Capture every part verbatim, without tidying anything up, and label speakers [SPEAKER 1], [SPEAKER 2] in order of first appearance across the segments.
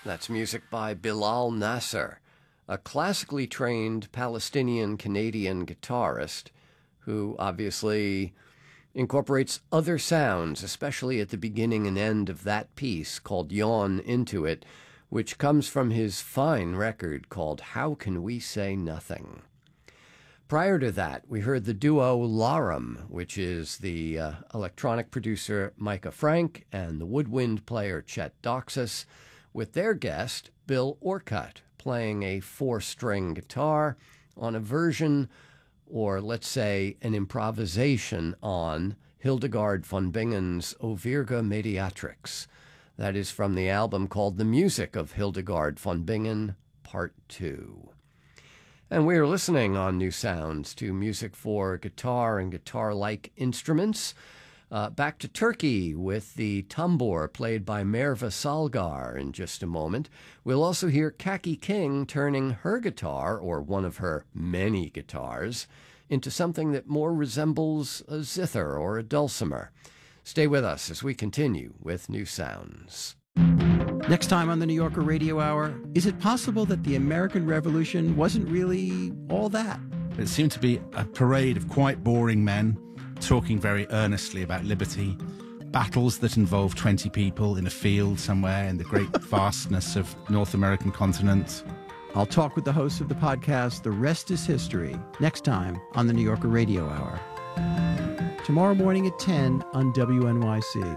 [SPEAKER 1] That's music by Bilal Nasser, a classically trained Palestinian-Canadian guitarist who obviously incorporates other sounds, especially at the beginning and end of that piece called Yawn Into It, which comes from his fine record called How Can We Say Nothing? Prior to that, we heard the duo Larum, which is the uh, electronic producer Micah Frank and the woodwind player Chet Doxas, with their guest Bill Orcutt playing a four-string guitar on a version, or let's say an improvisation on Hildegard von Bingen's O Virga Mediatrix. That is from the album called The Music of Hildegard von Bingen, Part two. And we are listening on New Sounds to music for guitar and guitar-like instruments. Uh, back to Turkey with the tambur played by Merve Salgar in just a moment. We'll also hear Kaki King turning her guitar, or one of her many guitars, into something that more resembles a zither or a dulcimer. Stay with us as we continue with New Sounds.
[SPEAKER 2] Next time on the New Yorker Radio Hour, is it possible that the American Revolution wasn't really all that?
[SPEAKER 3] It seemed to be a parade of quite boring men talking very earnestly about liberty, battles that involve twenty people in a field somewhere in the great vastness of North American continent.
[SPEAKER 2] I'll talk with the hosts of the podcast, The Rest is History, next time on the New Yorker Radio Hour. Tomorrow morning at ten on W N Y C.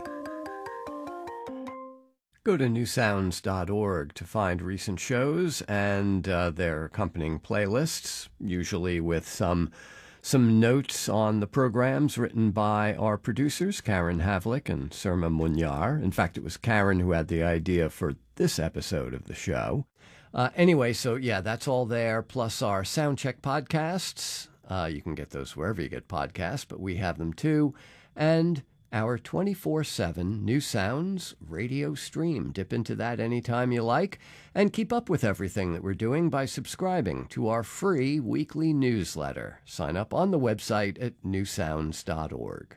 [SPEAKER 1] Go to new sounds dot org to find recent shows and uh, their accompanying playlists, usually with some some notes on the programs written by our producers, Karen Havlick and Surma Munyar. In fact, it was Karen who had the idea for this episode of the show. Uh, anyway, so yeah, that's all there, plus our Soundcheck podcasts. Uh, you can get those wherever you get podcasts, but we have them too. And our twenty-four seven New Sounds radio stream. Dip into that anytime you like, and keep up with everything that we're doing by subscribing to our free weekly newsletter. Sign up on the website at new sounds dot org.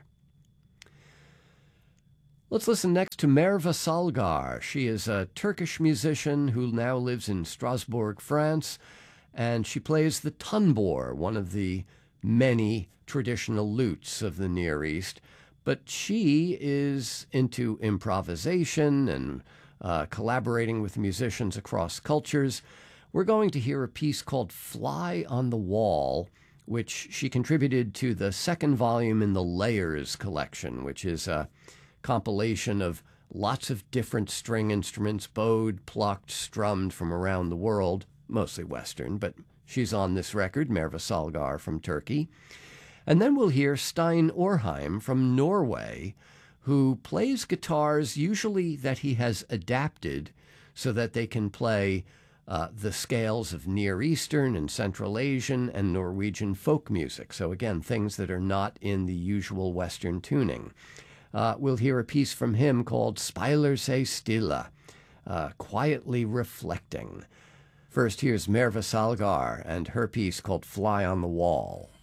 [SPEAKER 1] Let's listen next to Merve Salgar. She is a Turkish musician who now lives in Strasbourg, France, and she plays the tanbur, one of the many traditional lutes of the Near East. But she is into improvisation and uh, collaborating with musicians across cultures. We're going to hear a piece called Fly on the Wall, which she contributed to the second volume in the Layers collection, which is a compilation of lots of different string instruments, bowed, plucked, strummed from around the world, mostly Western, but she's on this record, Merve Salgar from Turkey. And then we'll hear Stein Orheim from Norway, who plays guitars usually that he has adapted so that they can play uh, the scales of Near Eastern and Central Asian and Norwegian folk music. So again, things that are not in the usual Western tuning. Uh, we'll hear a piece from him called Speiler seg stille, uh, quietly reflecting. First, here's Merve Salgar and her piece called Fly on the Wall.